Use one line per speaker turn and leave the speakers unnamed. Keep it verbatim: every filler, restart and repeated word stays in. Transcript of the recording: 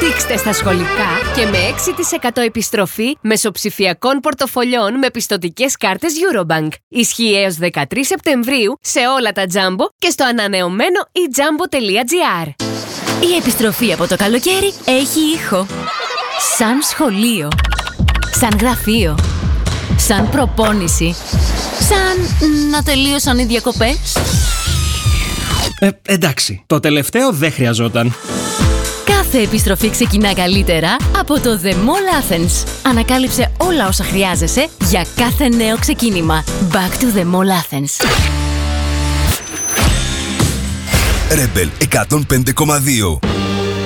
Δείξτε στα σχολικά και με έξι τοις εκατό επιστροφή μεσοψηφιακών πορτοφολιών με πιστωτικές κάρτες Eurobank. Ισχύει έως δεκατρείς Σεπτεμβρίου σε όλα τα Jumbo και στο ανανεωμένο e jumbo τελεία gr.
Η επιστροφή από το καλοκαίρι έχει ήχο. Σαν σχολείο. Σαν γραφείο. Σαν προπόνηση. Σαν να τελείωσαν οι διακοπές.
Ε, εντάξει, το τελευταίο δεν χρειαζόταν.
Κάθε επιστροφή ξεκινά καλύτερα από το The Mall Athens. Ανακάλυψε όλα όσα χρειάζεσαι για κάθε νέο ξεκίνημα. Back to the Mall Athens.
Rebel εκατόν πέντε κόμμα δύο.